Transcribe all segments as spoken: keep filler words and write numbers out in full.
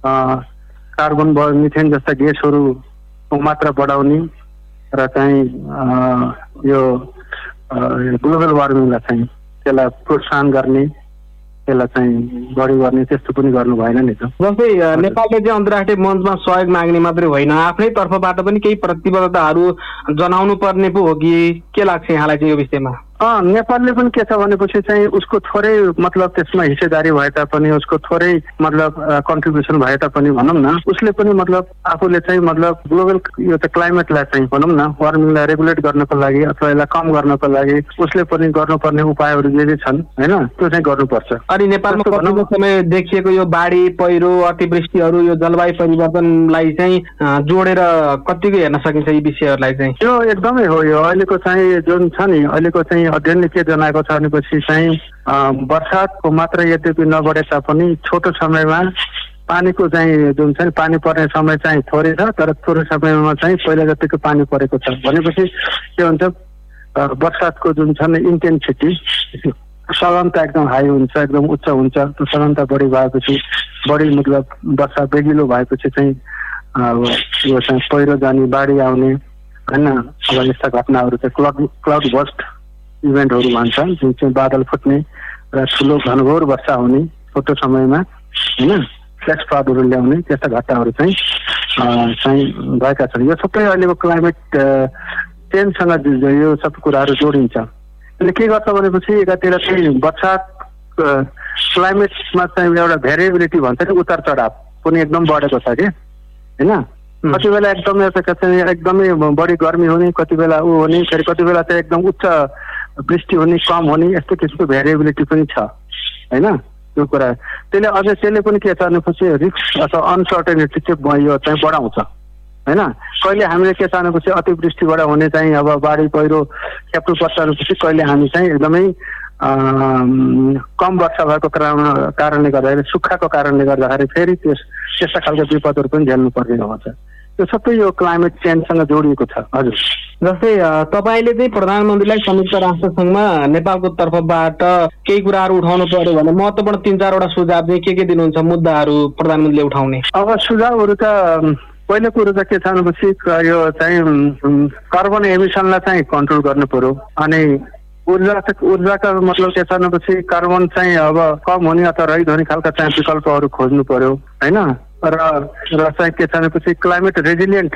Carbon methane जस्ता ग्यासहरूको मात्रा बढाउने र चाहिँ यो ग्लोबल वार्मिङलाई चाहिँ त्यसलाई प्रोत्साहन गर्ने त्यसलाई चाहिँ बढी गर्ने त्यस्तो पनि गर्नु भएन नि त। जस्तै नेपालले चाहिँ अन्तर्राष्ट्रिय मञ्चमा सहयोग माग्ने मात्रै होइन, आफ्नै तर्फबाट पनि केही प्रतिबद्धताहरू जनाउनु पर्ने पो हो कि के लाग्छ यहाँलाई चाहिँ यो विषयमा? अँ नेपालले पनि के छ भनेपछि चाहिँ उसको थोरै मतलब त्यसमा हिस्सेदारी भए तापनि उसको थोरै मतलब कन्ट्रिब्युसन भए तापनि भनौँ न उसले पनि मतलब आफूले चाहिँ मतलब ग्लोबल यो त क्लाइमेटलाई चाहिँ भनौँ न वार्मिङलाई रेगुलेट गर्नको लागि अथवा यसलाई कम गर्नको लागि उसले पनि गर्नुपर्ने उपायहरू जे जे छन् होइन त्यो चाहिँ गर्नुपर्छ। अनि नेपालमा कतिको समय देखिएको यो बाढी पहिरो अतिवृष्टिहरू यो जलवायु परिवर्तनलाई चाहिँ जोडेर कतिको हेर्न सकिन्छ यी विषयहरूलाई चाहिँ? यो एकदमै हो। यो अहिलेको चाहिँ जुन छ नि अहिलेको चाहिँ अध्ययनले के जनाएको छ भनेपछि चाहिँ वर्षाको मात्रा यद्यपि नबढे तापनि छोटो समयमा पानीको चाहिँ जुन चाहिँ पानी पर्ने समय चाहिँ थोरै छ तर थोरै समयमा चाहिँ पहिला जतिको पानी परेको छ भनेपछि के हुन्छ वर्षाको जुन छ नि इन्टेन्सिटी सघनता एकदम हाई हुन्छ, एकदम उच्च हुन्छ। त्यो सघनता बढी भएपछि बढी मतलब वर्षा बेगिलो भएपछि चाहिँ अब यो चाहिँ पहिरो जाने बाढी आउने होइन अब यस्ता घटनाहरू चाहिँ क्लाउड क्लाउड बस्ट इभेन्टहरू भन्छ जुन चाहिँ बादल फुट्ने र ठुलो घनघोर वर्षा हुने छोटो समयमा होइन फ्ल्यास फ्लडहरू ल्याउने त्यस्ता घटनाहरू चाहिँ चाहिँ भएका छन्। यो सबै अहिलेको क्लाइमेट चेन्जसँग यो सबै कुराहरू जोडिन्छ। यसले के गर्छ भनेपछि एकातिर चाहिँ वर्षा क्लाइमेटमा चाहिँ एउटा भेरिएबिलिटी भन्छ नि उतार चढाव पनि एकदम बढेको छ कि होइन। कति बेला एकदमै एकदमै बढी गर्मी हुने, कति बेला ऊ हुने, फेरि कति बेला चाहिँ एकदम उच्च वृष्टि हुने, कम हुने यस्तो किसिमको भेरिएबिलिटी पनि छ होइन त्यो कुरा। त्यसले अझ त्यसले पनि के छ भनेपछि रिस्क अथवा अनसर्टेनिटी चाहिँ यो चाहिँ बढाउँछ होइन। कहिले हामीले के छ भनेपछि अतिवृष्टिबाट हुने चाहिँ अब बाढी पहिरो खेप्नु पर्छ भनेपछि कहिले हामी चाहिँ एकदमै कम वर्षा भएको कारण कारणले गर्दाखेरि सुक्खाको कारणले गर्दाखेरि फेरि त्यस त्यस्ता खालको विपदहरू पनि झेल्नु पर्ने हुन्छ। त्यो सबै यो क्लाइमेट चेन्जसँग जोडिएको छ। हजुर जस्तै तपाईँले चाहिँ प्रधानमन्त्रीलाई संयुक्त राष्ट्र सङ्घमा नेपालको तर्फबाट केही कुराहरू उठाउनु पर्यो भने महत्त्वपूर्ण तीन चारवटा सुझाव चाहिँ के के दिनुहुन्छ मुद्दाहरू प्रधानमन्त्रीले उठाउने? अब सुझावहरू त पहिलो कुरो त के छ भनेपछि यो चाहिँ कार्बन एमिसनलाई चाहिँ कन्ट्रोल गर्नु पर्यो। अनि ऊर्जा ऊर्जाका मतलब के छ भनेपछि कार्बन चाहिँ अब कम हुने अथवा रहित हुने खालका चाहिँ विकल्पहरू खोज्नु पर्यो होइन। र र चाहिँ के छ भनेपछि क्लाइमेट रेजिलियन्ट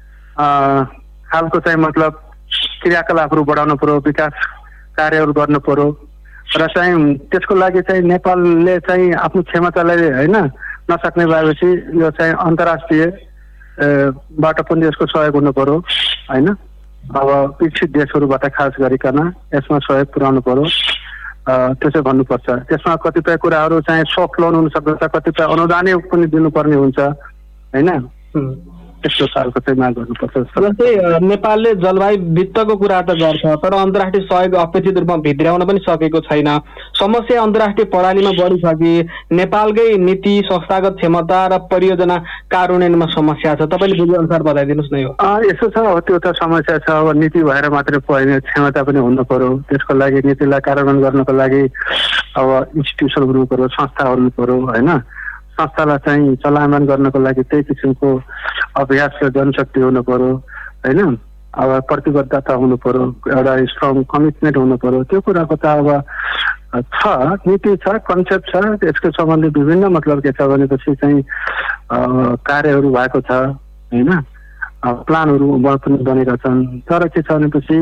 खालको चाहिँ मतलब क्रियाकलापहरू बढाउनु पर्यो, विकास कार्यहरू गर्नु पर्यो। र चाहिँ त्यसको लागि चाहिँ नेपालले चाहिँ आफ्नो क्षमतालाई होइन नसक्ने भएपछि यो चाहिँ अन्तर्राष्ट्रिय बाट पनि यसको सहयोग हुनु पर्यो होइन। अब विकसित देशहरूबाट खास गरिकन यसमा सहयोग पुर्याउनु पर्यो त्यसो भन्नुपर्छ। त्यसमा कतिपय कुराहरू चाहिँ सफ्ट लोन हुन सक्दछ, कतिपय अनुदानै पनि दिनुपर्ने हुन्छ होइन। त्यस्तो खालको चाहिँ माग गर्नुपर्छ। जस्तै नेपालले जलवायु वित्तको कुरा त गर्छ तर अन्तर्राष्ट्रिय सहयोग अपेक्षित रूपमा भित्र्याउन पनि सकेको छैन। समस्या अन्तर्राष्ट्रिय प्रणालीमा बढी छ कि नेपालकै नीति संस्थागत क्षमता र परियोजना कार्यान्वयनमा समस्या छ? तपाईँले बुझे अनुसार बताइदिनुहोस् न। यो यसो छ त्यो त समस्या छ। अब नीति भएर मात्रै पर्ने क्षमता पनि हुनु पर्यो। त्यसको लागि नीतिलाई कार्यान्वयन गर्नको लागि अब इन्स्टिट्युसन हुनु पर्यो, संस्था हुनु पर्यो होइन। संस्थालाई चाहिँ चलायमान गर्नको लागि त्यही किसिमको अभ्यास र जनशक्ति हुनु पर्यो होइन। अब प्रतिबद्धता हुनु पर्यो, एउटा स्ट्रङ कमिटमेन्ट हुनु पर्यो। त्यो कुराको त अब छ, नीति छ, कन्सेप्ट छ, यसको सम्बन्धी विभिन्न मतलब के छ भनेपछि चाहिँ कार्यहरू भएको छ होइन। प्लानहरू पनि बनेका छन् तर के छ भनेपछि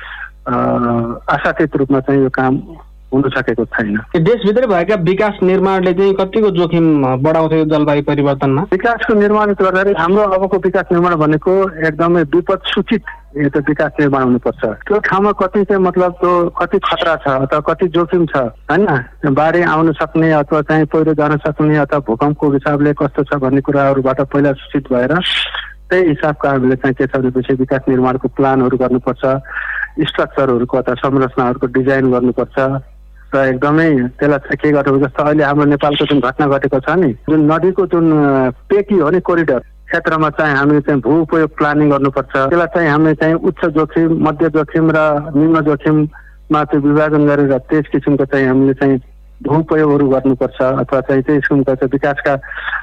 आशातीत रूपमा चाहिँ यो काम हुन सकेको छैन। देशभित्रै भएका विकास निर्माणले चाहिँ कतिको जोखिम बढाउँछ यो जलवायु परिवर्तनमा? विकासको निर्माण गर्दाखेरि हाम्रो अबको विकास निर्माण भनेको एकदमै विपद सूचित यो त विकास निर्माण हुनुपर्छ। त्यो ठाउँमा कति चाहिँ मतलब त्यो कति खतरा छ अथवा कति जोखिम छ होइन। बाढी आउन सक्ने अथवा चाहिँ पहिरो जान सक्ने अथवा भूकम्पको हिसाबले कस्तो छ भन्ने कुराहरूबाट पहिला सूचित भएर त्यही हिसाबको हामीले चाहिँ के छ भनेपछि विकास निर्माणको प्लानहरू गर्नुपर्छ, स्ट्रक्चरहरूको अथवा संरचनाहरूको डिजाइन गर्नुपर्छ र एकदमै त्यसलाई चाहिँ के गर्नु जस्तो अहिले हाम्रो नेपालको जुन घटना घटेको छ नि जुन नदीको जुन पेकी हो नि कोरिडोर क्षेत्रमा चाहिँ हामीले चाहिँ भू उपयोग प्लानिङ गर्नुपर्छ। त्यसलाई चाहिँ हामीले चाहिँ उच्च जोखिम, मध्य जोखिम र निम्न जोखिममा चाहिँ विभाजन गरेर त्यस किसिमको चाहिँ हामीले चाहिँ भू उपयोगहरू गर्नुपर्छ अथवा चाहिँ त्यस किसिमको चाहिँ विकासका